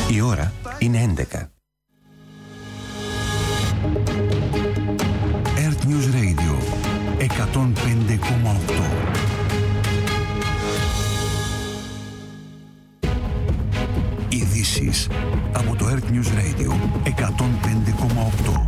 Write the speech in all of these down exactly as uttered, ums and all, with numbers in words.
Η ώρα είναι έντεκα. Earth News Radio εκατόν πέντε κόμμα οκτώ. Ειδήσεις από το Earth News Radio εκατόν πέντε κόμμα οκτώ.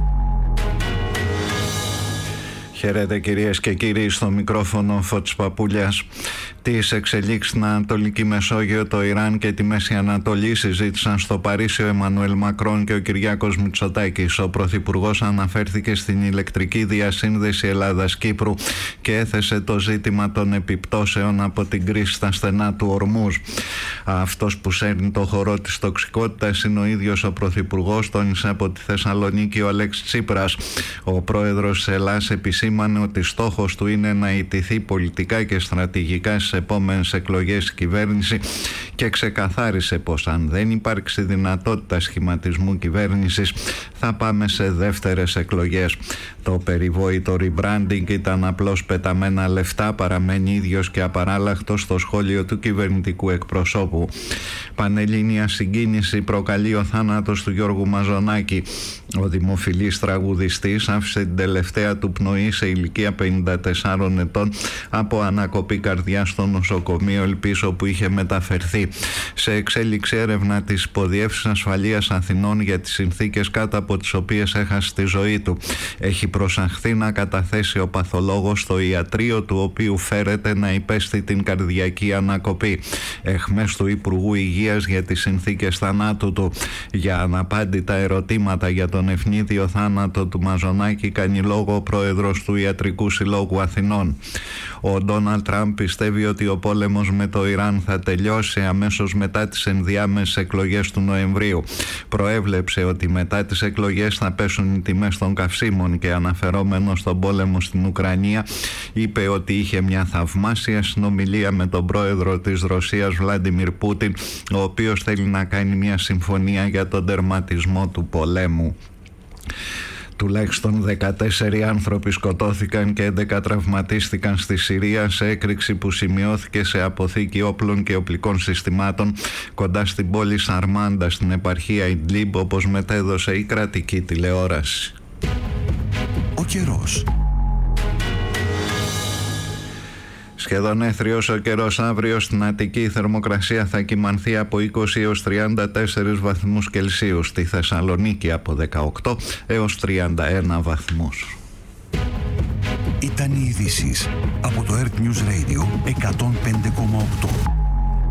Χαίρετε κυρίες και κύριοι, στο μικρόφωνο Φώτης Παπούλιας. Τις εξελίξεις στην Ανατολική Μεσόγειο, το Ιράν και τη Μέση Ανατολή συζήτησαν στο Παρίσι ο Εμμανουέλ Μακρόν και ο Κυριάκος Μητσοτάκης. Ο Πρωθυπουργός αναφέρθηκε στην ηλεκτρική διασύνδεση Ελλάδας-Κύπρου και έθεσε το ζήτημα των επιπτώσεων από την κρίση στα στενά του Ορμούζ. Αυτός που σέρνει το χορό της τοξικότητας είναι ο ίδιος ο Πρωθυπουργός, τόνισε από τη Θεσσαλονίκη ο Αλέξης Τσίπρας. Ο πρόεδρος της Ελλάδας επισήμανε ότι στόχος του είναι να ιτηθεί πολιτικά και στρατηγικά στις επόμενες εκλογές η κυβέρνηση και ξεκαθάρισε πως αν δεν υπάρξει δυνατότητα σχηματισμού κυβέρνησης θα πάμε σε δεύτερες εκλογές. Το περιβόητο rebranding ήταν απλώς πεταμένα λεφτά, παραμένει ίδιος και απαράλλαχτος στο σχόλιο του κυβερνητικού εκπροσώπου. Πανελλήνια συγκίνηση προκαλεί ο θάνατος του Γιώργου Μαζονάκη. Ο δημοφιλής τραγουδιστής άφησε την τελευταία του πνοή σε ηλικία πενήντα τεσσάρων ετών από ανακοπή καρδιάς στο νοσοκομείο Ελπίσο που είχε μεταφερθεί. Σε εξέλιξη έρευνα της Υποδιεύσης Ασφαλείας Αθηνών για τις συνθήκες κάτω από τις οποίες έχασε τη ζωή του. Έχει προσαχθεί να καταθέσει ο παθολόγος στο ιατρείο του οποίου φέρεται να υπέστη την καρδιακή ανακοπή. Εχμές του Υπουργού Υγείας για τις συνθήκες θανάτου του. Για αναπάντητα ερωτήματα για τον ευνίδιο θάνατο του Μαζονάκη κάνει λόγο ο πρόεδρος του Ιατρικού Συλλόγου Αθηνών. Ο Ντόναλντ Τραμπ πιστεύει ότι ο πόλεμος με το Ιράν θα τελειώσει αμέσως μετά τις ενδιάμεσες εκλογές του Νοεμβρίου. Προέβλεψε ότι μετά τις εκλογές θα πέσουν οι τιμές των καυσίμων και αναφερόμενος στον πόλεμο στην Ουκρανία είπε ότι είχε μια θαυμάσια συνομιλία με τον πρόεδρο της Ρωσίας Βλάντιμιρ Πούτιν, ο οποίος θέλει να κάνει μια συμφωνία για τον τερματισμό του πολέμου. Τουλάχιστον δεκατέσσερις άνθρωποι σκοτώθηκαν και έντεκα τραυματίστηκαν στη Συρία σε έκρηξη που σημειώθηκε σε αποθήκη όπλων και οπλικών συστημάτων κοντά στην πόλη Σαρμάντα στην επαρχία Ιντλίμπ, όπως μετέδωσε η κρατική τηλεόραση. Ο καιρός. Σχεδόν έθριος ο καιρός. Αύριο στην Αττική η θερμοκρασία θα κυμανθεί από είκοσι έως τριάντα τέσσερις βαθμούς Κελσίου, στη Θεσσαλονίκη από δεκαοκτώ έως τριάντα ένα βαθμούς. Ήταν οι ειδήσεις από το Earth News Radio εκατόν πέντε κόμμα οκτώ.